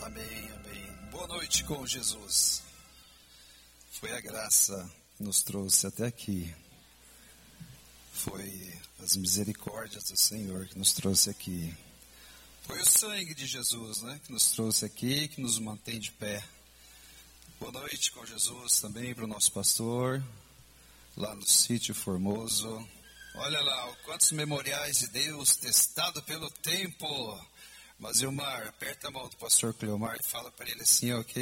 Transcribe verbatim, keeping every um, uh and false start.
Amém, amém. Boa noite com Jesus. Foi a graça que nos trouxe até aqui. Foi as misericórdias do Senhor que nos trouxe aqui. Foi o sangue de Jesus, né, que nos trouxe aqui, que nos mantém de pé. Boa noite com Jesus também para o nosso pastor, lá no sítio Formoso. Olha lá, quantos memoriais de Deus testado pelo tempo. Mas, Ilmar, aperta a mão do pastor Cleomar e fala para ele assim, ó, que